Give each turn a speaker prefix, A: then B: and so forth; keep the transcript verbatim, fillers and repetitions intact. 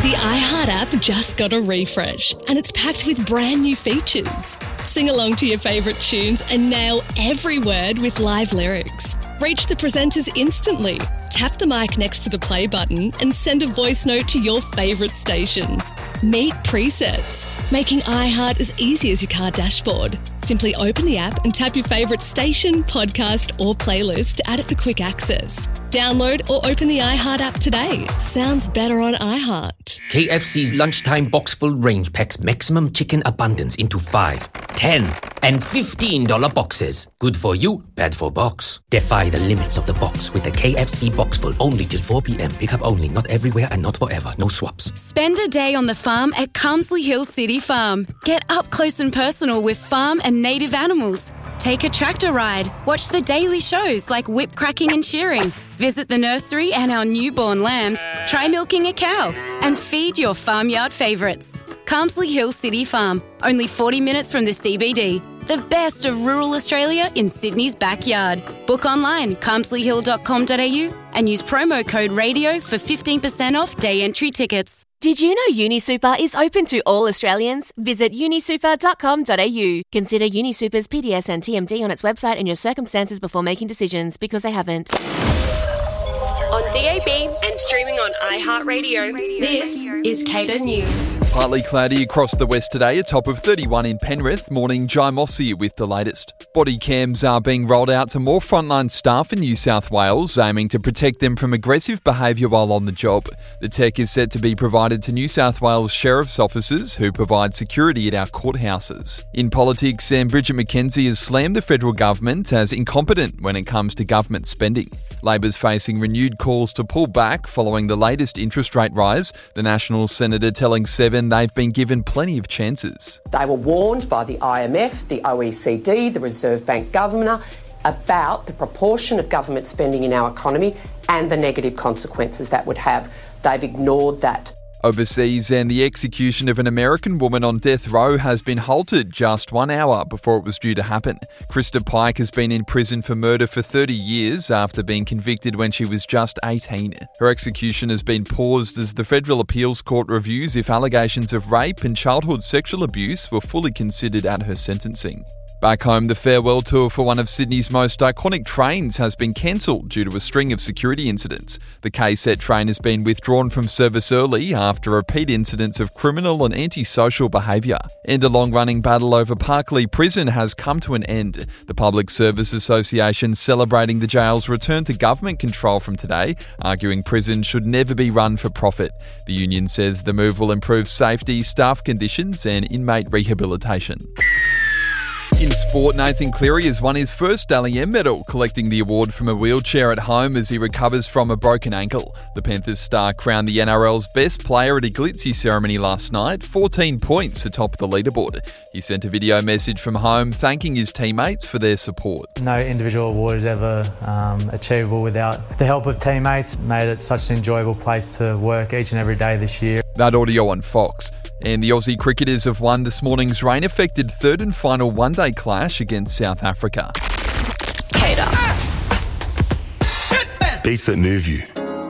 A: The iHeart app just got a refresh and it's packed with brand new features. Sing along to your favourite tunes and nail every word with live lyrics. Reach the presenters instantly. Tap the mic next to the play button and send a voice note to your favourite station. Meet presets, making iHeart as easy as your car dashboard. Simply open the app and tap your favourite station, podcast or playlist to add it for quick access. Download or open the iHeart app today. Sounds better on iHeart.
B: K F C's lunchtime box full range packs maximum chicken abundance into five, ten and fifteen dollars boxes. Good for you, bad for box. Defy the limits of the box with the K F C box full only till four p.m. Pick up only, not everywhere and not forever. No swaps.
C: Spend a day on the farm at Carmsley Hill City Farm. Get up close and personal with farm and native animals. Take a tractor ride. Watch the daily shows like whip cracking and shearing. Visit the nursery and our newborn lambs. Try milking a cow and feed your farmyard favourites. Carmsley Hill City Farm, only forty minutes from the C B D. The best of rural Australia in Sydney's backyard. Book online, carmsley hill dot com dot a u and use promo code RADIO for fifteen percent off day entry tickets.
D: Did you know UniSuper is open to all Australians? Visit uni super dot com dot a u. Consider UniSuper's P D S and T M D on its website and your circumstances before making decisions, because they haven't.
E: On D A B and streaming on iHeartRadio, this is Cater News.
F: Partly cloudy across the west today, a top of thirty-one in Penrith. Morning, Jai Mossy with the latest. Body cams are being rolled out to more frontline staff in New South Wales, aiming to protect them from aggressive behaviour while on the job. The tech is set to be provided to New South Wales Sheriff's officers who provide security at our courthouses. In politics, Sam Bridget McKenzie has slammed the federal government as incompetent when it comes to government spending. Labor's facing renewed calls to pull back following the latest interest rate rise. The National Senator telling Seven they've been given plenty of chances.
G: They were warned by the I M F, the O E C D, the Reserve Bank Governor about the proportion of government spending in our economy and the negative consequences that would have. They've ignored that.
F: Overseas, and the execution of an American woman on death row has been halted just one hour before it was due to happen. Krista Pike has been in prison for murder for thirty years after being convicted when she was just eighteen. Her execution has been paused as the Federal Appeals Court reviews if allegations of rape and childhood sexual abuse were fully considered at her sentencing. Back home, the farewell tour for one of Sydney's most iconic trains has been cancelled due to a string of security incidents. The K S E T train has been withdrawn from service early after repeat incidents of criminal and antisocial behaviour. And a long-running battle over Parklea Prison has come to an end. The Public Service Association celebrating the jail's return to government control from today, arguing prison should never be run for profit. The union says the move will improve safety, staff conditions and inmate rehabilitation. In sport, Nathan Cleary has won his first Dally M medal, collecting the award from a wheelchair at home as he recovers from a broken ankle. The Panthers star crowned the N R L's best player at a glitzy ceremony last night, fourteen points atop the leaderboard. He sent a video message from home thanking his teammates for their support.
H: No individual award is ever um, achievable without the help of teammates. Made it such an enjoyable place to work each and every day this year.
F: That audio on Fox. And the Aussie cricketers have won this morning's rain-affected third and final one-day clash against South Africa.
E: Cater.
I: Beats that move you.